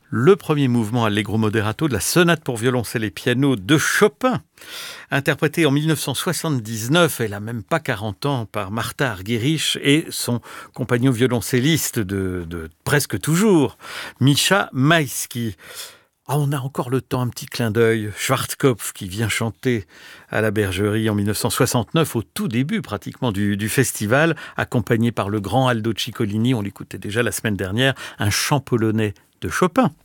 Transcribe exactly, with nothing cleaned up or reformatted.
Le premier mouvement Allegro moderato de la sonate pour violoncelle et piano de Chopin, interprété en mille neuf cent soixante-dix-neuf, elle n'a même pas quarante ans, par Martha Argerich et son compagnon violoncelliste de, de presque toujours, Misha Maïski. Ah, on a encore le temps, un petit clin d'œil. Schwarzkopf qui vient chanter à la Bergerie en mille neuf cent soixante-neuf, au tout début pratiquement du, du festival, accompagné par le grand Aldo Ciccolini, on l'écoutait déjà la semaine dernière, un chant polonais de Chopin.